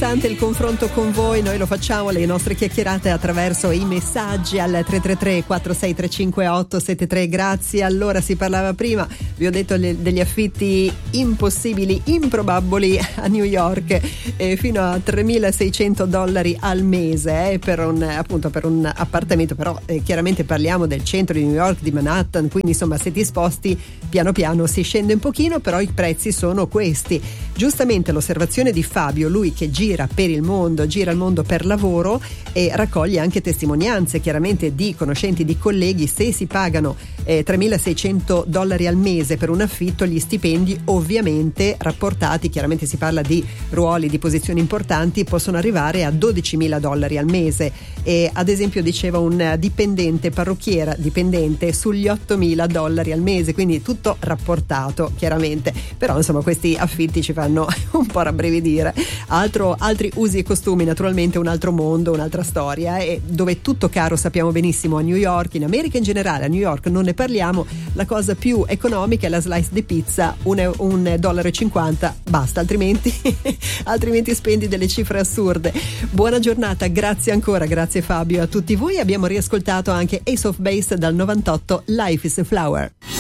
interessante il confronto con voi, noi lo facciamo, le nostre chiacchierate attraverso i messaggi al 333 4635 873. Grazie. Allora, si parlava prima, vi ho detto degli affitti impossibili, improbabili a New York, fino a $3.600 al mese per un appartamento, però chiaramente parliamo del centro di New York, di Manhattan, quindi insomma se ti sposti piano piano si scende un pochino, però i prezzi sono questi. Giustamente l'osservazione di Fabio, lui che gira il mondo per lavoro, e raccoglie anche testimonianze chiaramente di conoscenti, di colleghi. Se si pagano $3.600 al mese per un affitto, gli stipendi ovviamente rapportati, chiaramente si parla di ruoli, di posizioni importanti, possono arrivare a $12.000 al mese. E ad esempio diceva un dipendente, parrucchiera dipendente, sugli $8.000 al mese, quindi tutto rapportato chiaramente, però insomma questi affitti ci fanno un po' rabbrividire. Altri usi e costumi, naturalmente un altro mondo, un'altra storia, e dove è tutto caro sappiamo benissimo. A New York, in America in generale, a New York non ne parliamo, la cosa più economica è la slice di pizza, $1,50, basta, altrimenti spendi delle cifre assurde. Buona giornata, grazie ancora, grazie Fabio, a tutti voi. Abbiamo riascoltato anche Ace of Base dal 98, Life is a Flower.